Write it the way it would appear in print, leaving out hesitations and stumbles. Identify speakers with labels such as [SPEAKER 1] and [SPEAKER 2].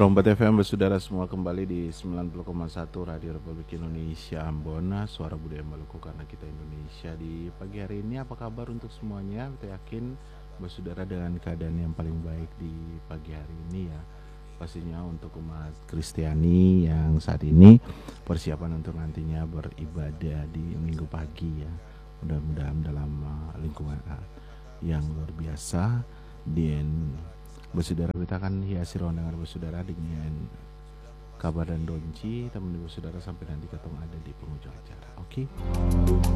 [SPEAKER 1] Rombat FM bersaudara semua kembali di 90,1 Radio Republik Indonesia Ambon, suara budaya Maluku karena kita Indonesia. Di pagi hari ini apa kabar untuk semuanya? Kita yakin bersaudara dengan keadaan yang paling baik di pagi hari ini ya. Pastinya untuk umat Kristiani yang saat ini persiapan untuk nantinya beribadah di minggu pagi ya. Mudah-mudahan dalam lingkungan yang luar biasa. Dan bersaudara kita akan hiasi ruang dengar bersaudara dengan kabar dan donci teman bersaudara sampai nanti ketemu ada di penghujung acara. Oke.